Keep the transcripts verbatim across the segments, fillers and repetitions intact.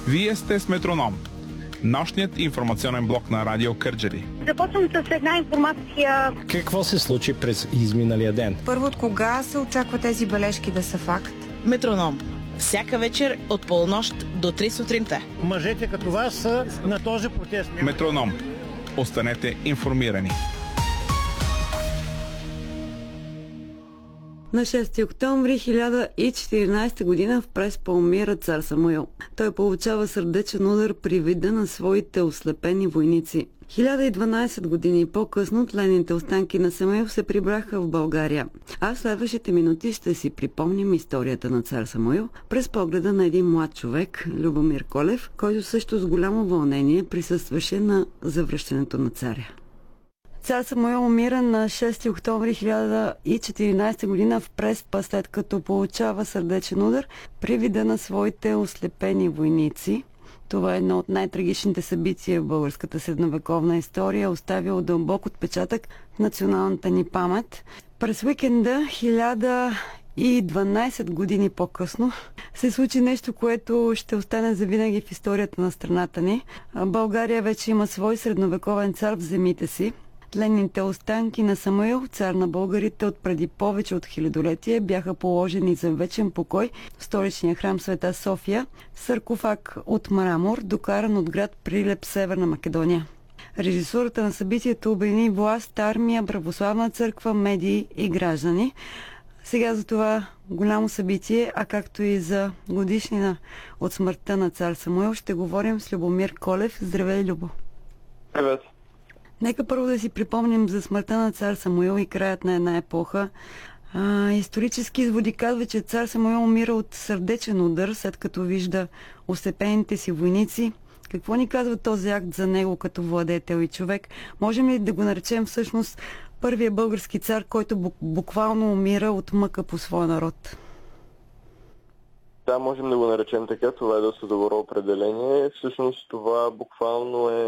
Вие сте с Метроном, нощният информационен блок на Радио Кърджали. Започвам с една информация. Какво се случи през изминалия ден? Първо, от кога се очаква тези бележки да са факт? Метроном. Всяка вечер от полунощ до три сутринта. Мъжете като вас са на този протест. Метроном. Останете информирани. На шести октомври хиляда и четиринадесета година в Преспа умира цар Самуил. Той получава сърдечен удар при вида на своите ослепени войници. хиляда и дванадесет години по-късно тленните останки на Самуил се прибраха в България. А в следващите минути ще си припомним историята на цар Самуил през погледа на един млад човек, Любомир Колев, който също с голямо вълнение присъстваше на завръщането на царя. Цар Самуил умира на шести октомври хиляда и четиринадесета година в Преспа, след като получава сърдечен удар при вида на своите ослепени войници. Това е едно от най-трагичните събития в българската средновековна история, оставило дълбок отпечатък в националната ни памет. През уикенда, хиляда и дванадесет години по-късно, се случи нещо, което ще остане завинаги в историята на страната ни. България вече има свой средновековен цар в земите си. Тленните останки на Самуил, цар на българите от преди повече от хилядолетие, бяха положени за вечен покой в столичния храм Света София, саркофаг от мрамор, докаран от град Прилеп, Северна Македония. Режисурата на събитието обедини власт, армия, православна църква, медии и граждани. Сега за това голямо събитие, а както и за годишнина от смъртта на цар Самуил, ще говорим с Любомир Колев. Здравей, Любо! Привет! Нека първо да си припомним за смъртта на цар Самуил и краят на една епоха. А, исторически изводи казва, че цар Самуил умира от сърдечен удар, след като вижда ослепените си войници. Какво ни казва този акт за него като владетел и човек? Можем ли да го наречем всъщност първия български цар, който буквално умира от мъка по своя народ? Да, можем да го наречем така. Това е доста добро определение. Всъщност това буквално е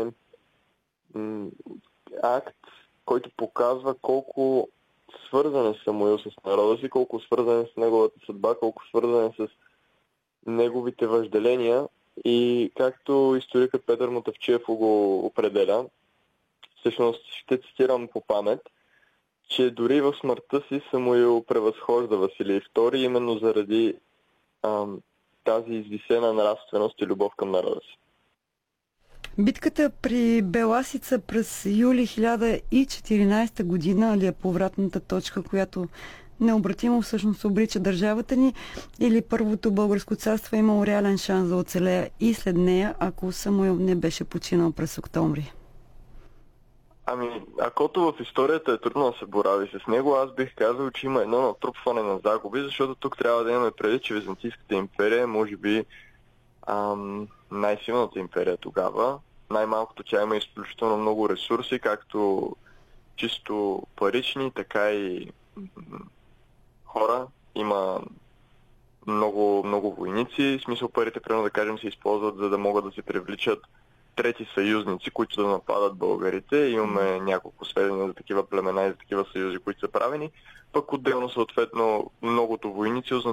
акт, който показва колко свързан е Самуил с народа си, колко свързан е с неговата съдба, колко свързан е с неговите въжделения и както историкът Петър Мутафчиев го определя, всъщност ще цитирам по памет, че дори в смъртта си Самуил превъзхожда Василий втори именно заради ам, тази извисена нравственост и любов към народа си. Битката при Беласица през юли хиляда и четиринадесета година ли е повратната точка, която необратимо всъщност обрича държавата ни, или първото българско царство е имало реален шанс да оцелее и след нея, ако Самуил не беше починал през октомври? Ами, акото в историята е трудно да се борави с него, аз бих казал, че има едно натрупване на загуби, защото тук трябва да имаме преди, че Византийската империя е, може би, ам, най-силната империя тогава. Най-малкото тя има изключително много ресурси, както чисто парични, така и хора. Има много, много войници. В смисъл парите, примерно да кажем, се използват, за да могат да се привличат трети съюзници, които да нападат българите. Имаме няколко сведения за такива племена и за такива съюзи, които са правени. Пък отделно, съответно, многото войници